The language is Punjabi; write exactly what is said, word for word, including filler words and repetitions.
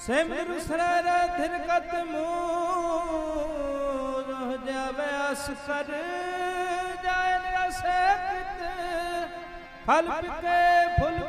ਸਿਮਰ ਸਰਰ ਧਿਰਕਤ ਮੂਰ ਜਾਵੇ ਅਸ ਕਰ ਜਾਇ ਰਸੇ ਕਿਤ ਫਲ ਪਿਕੇ ਫੁੱਲ